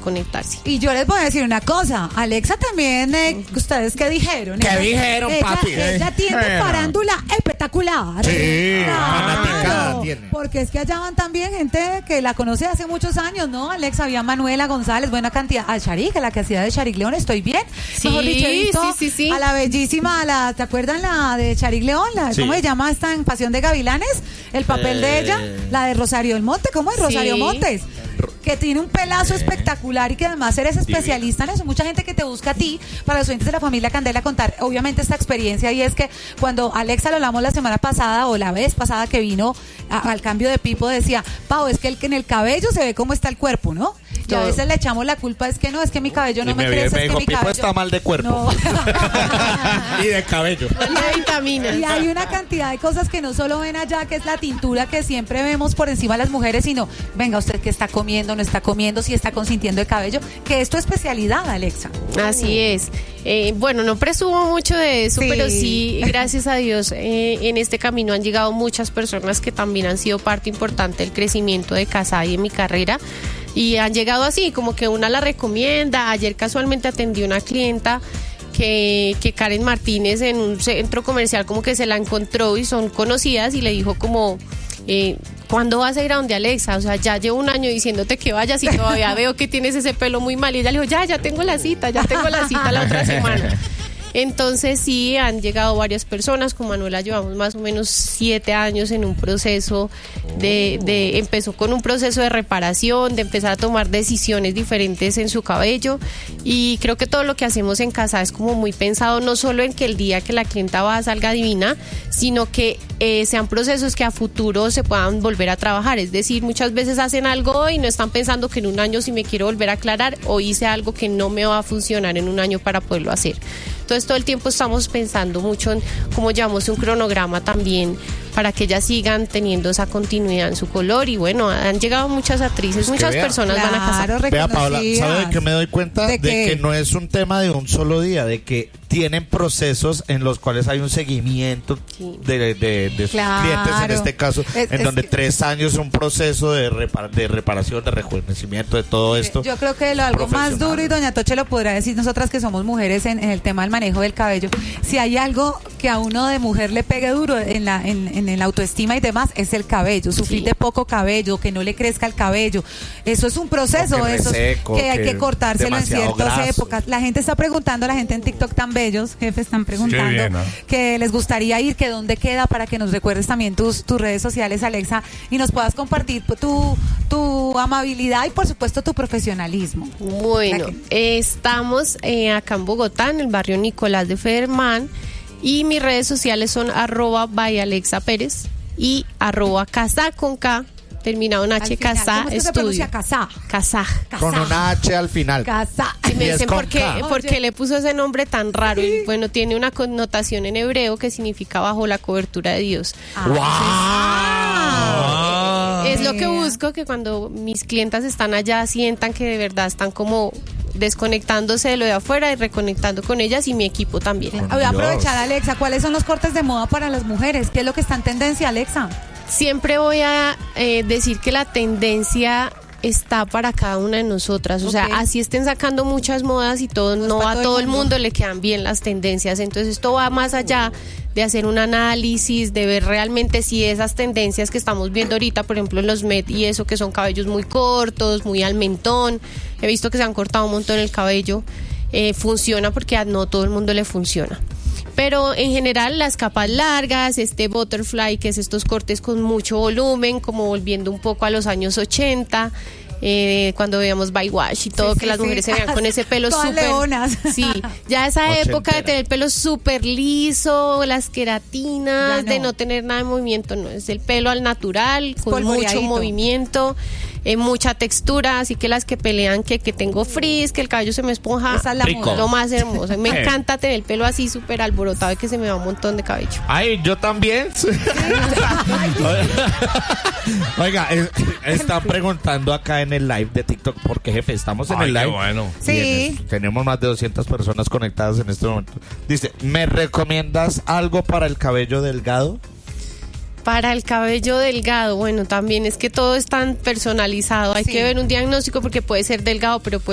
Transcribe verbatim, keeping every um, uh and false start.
desconectarse. Y yo les voy a decir una cosa, Alexa también, eh, ¿ustedes qué dijeron? ¿Qué ella, dijeron, ella, papi? Ella tiene Eh, farándula espectacular. Sí, claro, fanaticada tiene. porque es que allá van también gente que la conoce hace muchos años, ¿no? Alexa, había Manuela González, buena cantidad, a Sharik, la que hacía de Sharik León, estoy bien. Sí, Mejor dicho, he visto sí, sí, sí. a la bellísima, a la, ¿te acuerdan la de Sharik León? La, Sí. ¿Cómo se llama esta en Pasión de Gavilanes? El papel de Eh. ella, la de Rosario del Monte, ¿cómo es? Sí. Rosario Montes. Que tiene un pelazo espectacular y que además eres especialista en eso. Mucha gente que te busca a ti, para los oyentes de la familia Candela, contar obviamente esta experiencia, y es que cuando Alexa lo hablamos la semana pasada o la vez pasada que vino a, al cambio de Pipo, decía, Pau, es que el que en el cabello se ve cómo está el cuerpo, ¿no? Y a Todo. veces le echamos la culpa, es que no, es que mi cabello no Y me, me, crece, me es dijo, que mi Pipo cabello está mal de cuerpo. No. Y de cabello. Una vitamina. Y hay una cantidad de cosas que no solo ven allá, que es la tintura que siempre vemos por encima de las mujeres, sino, venga, usted que está comiendo, no está comiendo, si está consintiendo el cabello, que es tu especialidad, Alexa. Así es. Eh, bueno, no presumo mucho de eso, Sí. pero sí, gracias a Dios, eh, en este camino han llegado muchas personas que también han sido parte importante del crecimiento de Casa y en mi carrera. Y han llegado así, como que una la recomienda. Ayer casualmente atendí una clienta que, que Karen Martínez en un centro comercial como que se la encontró y son conocidas, y le dijo como... Eh, ¿cuándo vas a ir a donde Alexa? O sea, ya llevo un año diciéndote que vayas y todavía veo que tienes ese pelo muy mal. Y ella le dijo, ya, ya tengo la cita, ya tengo la cita la otra semana. Entonces sí, han llegado varias personas. Con Manuela llevamos más o menos siete años en un proceso de, de, empezó con un proceso de reparación, de empezar a tomar decisiones diferentes en su cabello, y creo que todo lo que hacemos en casa es como muy pensado, no solo en que el día que la clienta va salga divina, sino que eh, sean procesos que a futuro se puedan volver a trabajar. Es decir, muchas veces hacen algo hoy y no están pensando que en un año, si me quiero volver a aclarar, o hice algo que no me va a funcionar en un año para poderlo hacer. Entonces todo el tiempo estamos pensando mucho en cómo llevamos un cronograma también para que ellas sigan teniendo esa continuidad en su color. Y bueno, han llegado muchas actrices, muchas vea. personas van a casar. Claro, Vea, Paola, reconocidas. ¿sabe de qué me doy cuenta? ¿De De, qué? que no es un tema de un solo día, de que tienen procesos en los cuales hay un seguimiento Sí. de, de, de sus Claro. clientes, en este caso, Es- en es donde que- tres años es un proceso de, repar- de reparación, de rejuvenecimiento, de todo esto. Yo creo que lo algo más profesional. duro, y doña Toche lo podrá decir, nosotras que somos mujeres en, en el tema del manejo del cabello, si hay algo que a uno de mujer le pegue duro en la en, en el autoestima y demás, es el cabello, sufrir Sí. de poco cabello, que no le crezca el cabello, eso es un proceso, O que eso es- reseco, que hay que que cortárselo en demasiado ciertas graso. épocas. La gente está preguntando, la gente en TikTok tan bellos, jefe, están preguntando Qué bien, ¿no? que les gustaría ir, que dónde queda, para que nos recuerdes también tus, tus redes sociales, Alexa, y nos puedas compartir tu, tu amabilidad y por supuesto tu profesionalismo. Bueno, Raquel. eh, estamos eh, acá en Bogotá, en el barrio Nicolás de Federman, y mis redes sociales son arroba by Alexa Pérez y arroba casa con K, terminado en Al H, final, casa ¿cómo es que se estudio. pronuncia? Casá. Casa. Con una H al final. Casá. Y me Y es dicen, con ¿por qué, K. por qué le puso ese nombre tan raro? Y bueno, tiene una connotación en hebreo que significa bajo la cobertura de Dios. Ah, Es lo que busco, que cuando mis clientas están allá sientan que de verdad están como desconectándose de lo de afuera y reconectando con ellas, y mi equipo también. Voy a aprovechar, Alexa, ¿cuáles son los cortes de moda para las mujeres? ¿Qué es lo que está en tendencia, Alexa? Siempre voy a eh, decir que la tendencia está para cada una de nosotras, o Ok. sea, así estén sacando muchas modas y todo, No es no para a todo todo el el mundo. mundo le quedan bien las tendencias. Entonces esto va más allá de hacer un análisis, de ver realmente si esas tendencias que estamos viendo ahorita, por ejemplo en los Met y eso, que son cabellos muy cortos, muy al mentón, he visto que se han cortado un montón el cabello, eh, funciona, porque a no todo el mundo le funciona. Pero en general las capas largas, este butterfly, que es estos cortes con mucho volumen, como volviendo un poco a los años ochenta, eh, cuando veíamos Bywash y todo, Sí, que sí, las sí. mujeres se veían con ese pelo Todas súper... leonas. Sí, ya esa Ochentera. época de tener el pelo súper liso, las queratinas, Ya no. de no tener nada de movimiento, no, es el pelo al natural, con mucho Polvoreadito. movimiento, eh, mucha textura, así que las que pelean que, que tengo frizz, que el cabello se me esponja, Esa es la Rico. moda. lo más hermoso. Me Sí. encanta tener el pelo así súper alborotado y que se me va un montón de cabello. Ay, yo también. Oiga, es- están preguntando acá en el live de TikTok, porque jefe, estamos en Ay, el qué live. bueno. Y Sí. en es- tenemos más de doscientas personas conectadas en este momento. Dice, ¿me recomiendas algo para el cabello delgado? Para el cabello delgado, bueno, también es que todo es tan personalizado. Hay Sí. que ver un diagnóstico, porque puede ser delgado, pero puede